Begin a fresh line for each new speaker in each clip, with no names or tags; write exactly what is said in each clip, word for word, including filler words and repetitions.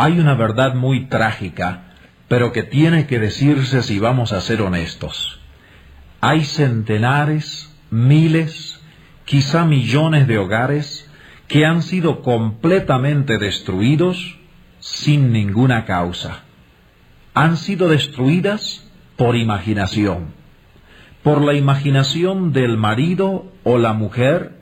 Hay una verdad muy trágica, pero que tiene que decirse si vamos a ser honestos. Hay centenares, miles, quizá millones de hogares que han sido completamente destruidos sin ninguna causa. Han sido destruidas por imaginación, por la imaginación del marido o la mujer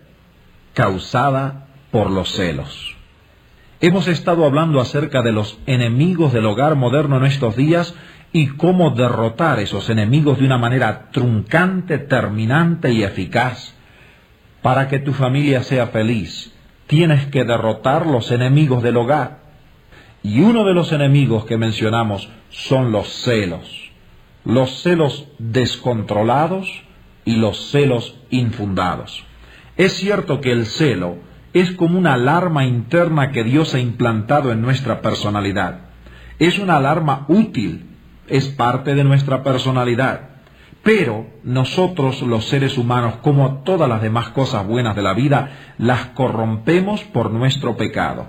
causada por los celos. Hemos estado hablando acerca de los enemigos del hogar moderno en estos días y cómo derrotar esos enemigos de una manera truncante, terminante y eficaz. Para que tu familia sea feliz, tienes que derrotar los enemigos del hogar. Y uno de los enemigos que mencionamos son los celos. Los celos descontrolados y los celos infundados. Es cierto que el celo es como una alarma interna que Dios ha implantado en nuestra personalidad. Es una alarma útil, es parte de nuestra personalidad. Pero nosotros, los seres humanos, como todas las demás cosas buenas de la vida, las corrompemos por nuestro pecado.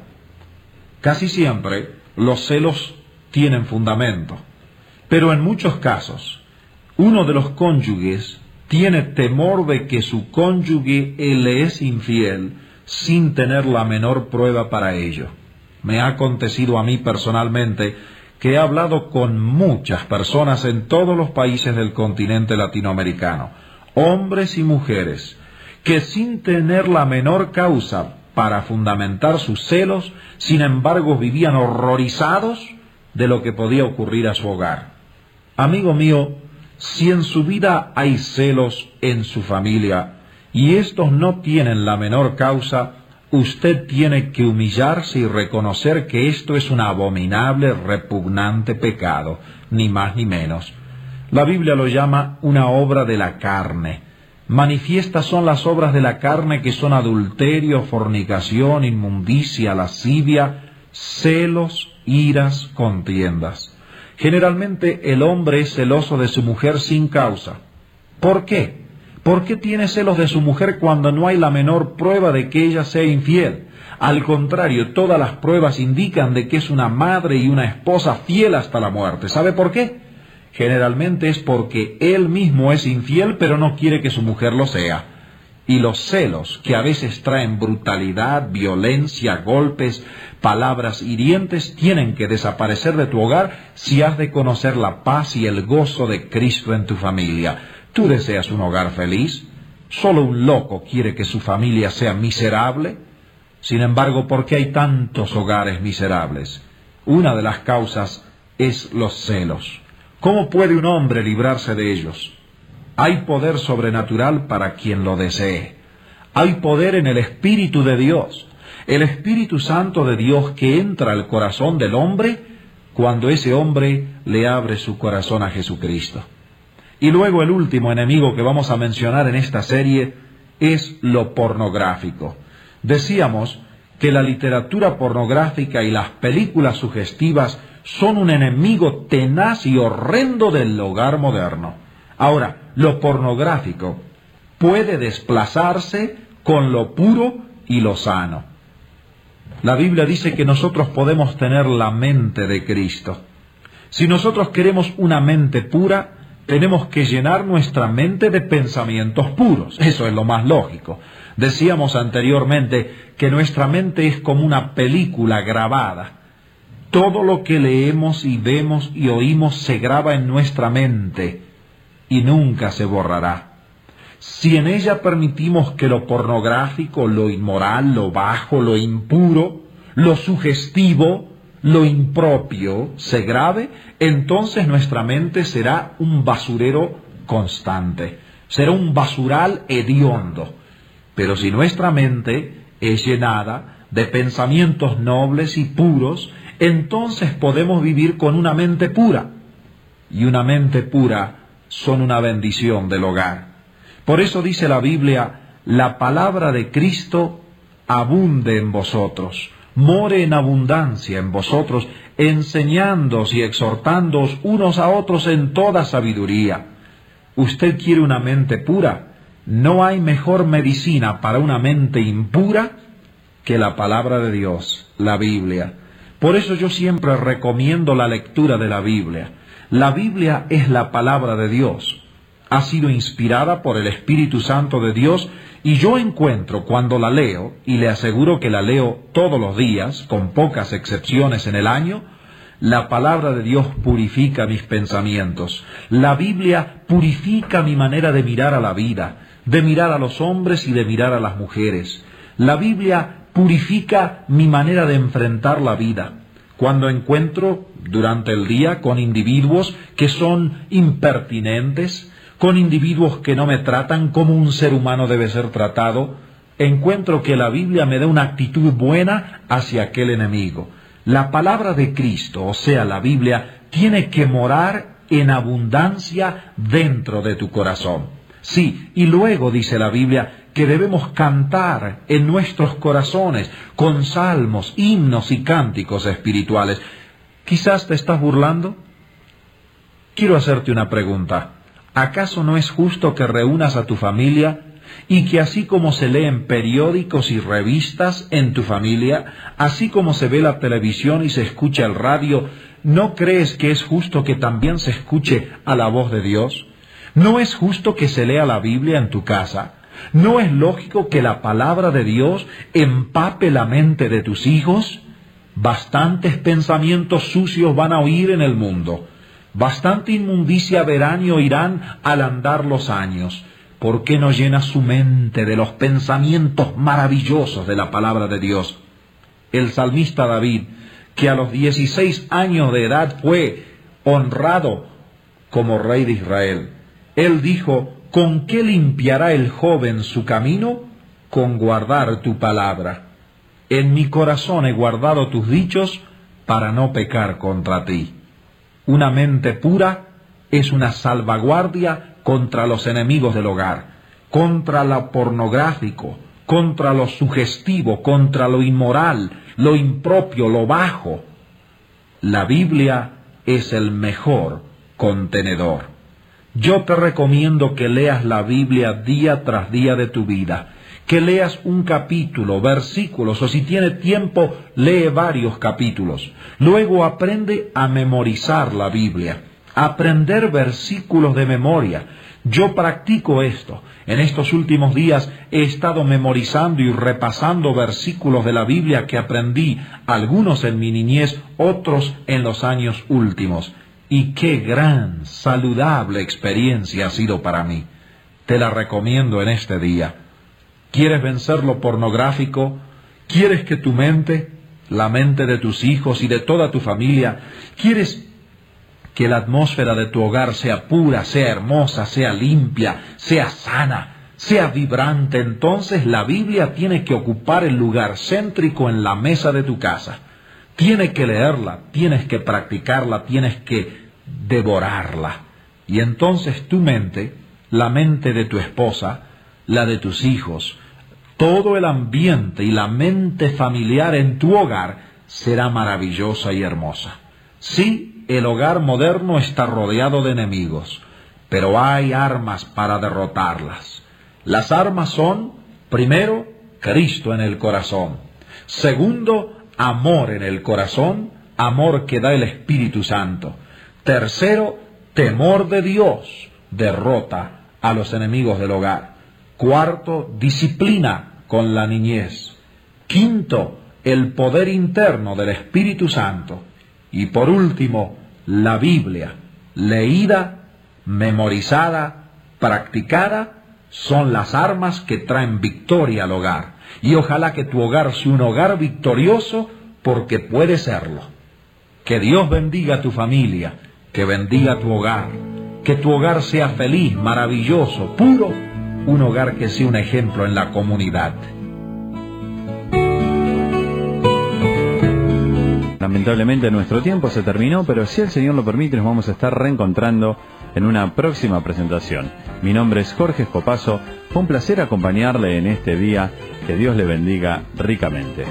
Casi siempre los celos tienen fundamento, pero en muchos casos, uno de los cónyuges tiene temor de que su cónyuge le es infiel sin tener la menor prueba para ello. Me ha acontecido a mí personalmente que he hablado con muchas personas en todos los países del continente latinoamericano, hombres y mujeres, que sin tener la menor causa para fundamentar sus celos, sin embargo vivían horrorizados de lo que podía ocurrir a su hogar. Amigo mío, si en su vida hay celos en su familia, y estos no tienen la menor causa, usted tiene que humillarse y reconocer que esto es un abominable, repugnante pecado, ni más ni menos. La Biblia lo llama una obra de la carne. Manifiestas son las obras de la carne, que son adulterio, fornicación, inmundicia, lascivia, celos, iras, contiendas. Generalmente el hombre es celoso de su mujer sin causa. ¿Por qué? ¿Por qué tiene celos de su mujer cuando no hay la menor prueba de que ella sea infiel? Al contrario, todas las pruebas indican de que es una madre y una esposa fiel hasta la muerte. ¿Sabe por qué? Generalmente es porque él mismo es infiel, pero no quiere que su mujer lo sea. Y los celos, que a veces traen brutalidad, violencia, golpes, palabras hirientes, tienen que desaparecer de tu hogar si has de conocer la paz y el gozo de Cristo en tu familia. ¿Tú deseas un hogar feliz? ¿Solo un loco quiere que su familia sea miserable? Sin embargo, ¿por qué hay tantos hogares miserables? Una de las causas es los celos. ¿Cómo puede un hombre librarse de ellos? Hay poder sobrenatural para quien lo desee. Hay poder en el Espíritu de Dios, el Espíritu Santo de Dios que entra al corazón del hombre cuando ese hombre le abre su corazón a Jesucristo. Y luego el último enemigo que vamos a mencionar en esta serie es lo pornográfico. Decíamos que la literatura pornográfica y las películas sugestivas son un enemigo tenaz y horrendo del hogar moderno. Ahora, lo pornográfico puede desplazarse con lo puro y lo sano. La Biblia dice que nosotros podemos tener la mente de Cristo. Si nosotros queremos una mente pura, tenemos que llenar nuestra mente de pensamientos puros. Eso es lo más lógico. Decíamos anteriormente que nuestra mente es como una película grabada. Todo lo que leemos y vemos y oímos se graba en nuestra mente y nunca se borrará. Si en ella permitimos que lo pornográfico, lo inmoral, lo bajo, lo impuro, lo sugestivo, lo impropio se grabe, entonces nuestra mente será un basurero constante, será un basural hediondo. Pero si nuestra mente es llenada de pensamientos nobles y puros, entonces podemos vivir con una mente pura. Y una mente pura son una bendición del hogar. Por eso dice la Biblia, la palabra de Cristo abunde en vosotros, more en abundancia en vosotros, enseñándoos y exhortándoos unos a otros en toda sabiduría. ¿Usted quiere una mente pura? No hay mejor medicina para una mente impura que la palabra de Dios, la Biblia. Por eso yo siempre recomiendo la lectura de la Biblia. La Biblia es la palabra de Dios. Ha sido inspirada por el Espíritu Santo de Dios y yo encuentro cuando la leo, y le aseguro que la leo todos los días, con pocas excepciones en el año, la palabra de Dios purifica mis pensamientos. La Biblia purifica mi manera de mirar a la vida, de mirar a los hombres y de mirar a las mujeres. La Biblia purifica mi manera de enfrentar la vida. Cuando encuentro durante el día con individuos que son impertinentes, con individuos que no me tratan como un ser humano debe ser tratado, encuentro que la Biblia me da una actitud buena hacia aquel enemigo. La palabra de Cristo, o sea, la Biblia, tiene que morar en abundancia dentro de tu corazón. Sí, y luego dice la Biblia que debemos cantar en nuestros corazones con salmos, himnos y cánticos espirituales. ¿Quizás te estás burlando? Quiero hacerte una pregunta. ¿Acaso no es justo que reúnas a tu familia y que así como se leen periódicos y revistas en tu familia, así como se ve la televisión y se escucha el radio, ¿no crees que es justo que también se escuche a la voz de Dios? ¿No es justo que se lea la Biblia en tu casa? ¿No es lógico que la palabra de Dios empape la mente de tus hijos? Bastantes pensamientos sucios van a oír en el mundo. Bastante inmundicia verán y oirán al andar los años. ¿Por qué no llena su mente de los pensamientos maravillosos de la palabra de Dios? El salmista David, que a los dieciséis años de edad fue honrado como rey de Israel, él dijo: ¿con qué limpiará el joven su camino? Con guardar tu palabra. En mi corazón he guardado tus dichos para no pecar contra ti. Una mente pura es una salvaguardia contra los enemigos del hogar, contra lo pornográfico, contra lo sugestivo, contra lo inmoral, lo impropio, lo bajo. La Biblia es el mejor contenedor. Yo te recomiendo que leas la Biblia día tras día de tu vida, que leas un capítulo, versículos, o si tiene tiempo, lee varios capítulos. Luego aprende a memorizar la Biblia, a aprender versículos de memoria. Yo practico esto. En estos últimos días he estado memorizando y repasando versículos de la Biblia que aprendí, algunos en mi niñez, otros en los años últimos. Y qué gran, saludable experiencia ha sido para mí. Te la recomiendo en este día. ¿Quieres vencer lo pornográfico? ¿Quieres que tu mente, la mente de tus hijos y de toda tu familia, quieres que la atmósfera de tu hogar sea pura, sea hermosa, sea limpia, sea sana, sea vibrante? Entonces la Biblia tiene que ocupar el lugar céntrico en la mesa de tu casa. Tienes que leerla, tienes que practicarla, tienes que devorarla. Y entonces tu mente, la mente de tu esposa, la de tus hijos, todo el ambiente y la mente familiar en tu hogar será maravillosa y hermosa. Sí, el hogar moderno está rodeado de enemigos, pero hay armas para derrotarlas. Las armas son, primero, Cristo en el corazón. Segundo, amor en el corazón, amor que da el Espíritu Santo. Tercero, temor de Dios, derrota a los enemigos del hogar. Cuarto, disciplina con la niñez. Quinto, el poder interno del Espíritu Santo. Y por último, la Biblia, leída, memorizada, practicada, son las armas que traen victoria al hogar. Y ojalá que tu hogar sea un hogar victorioso, porque puede serlo. Que Dios bendiga a tu familia, que bendiga tu hogar, que tu hogar sea feliz, maravilloso, puro, un hogar que sea un ejemplo en la comunidad.
Lamentablemente nuestro tiempo se terminó, pero si el Señor lo permite nos vamos a estar reencontrando en una próxima presentación. Mi nombre es Jorge Escopazo, fue un placer acompañarle en este día, que Dios le bendiga ricamente.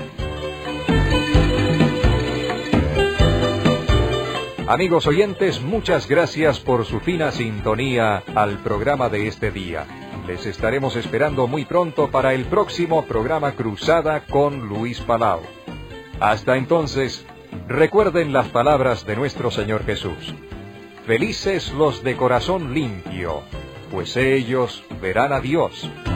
Amigos oyentes, muchas gracias por su fina sintonía al programa de este día. Les estaremos esperando muy pronto para el próximo programa Cruzada con Luis Palau. Hasta entonces, Recuerden las palabras de nuestro Señor Jesús. Felices los de corazón limpio, pues ellos verán a Dios.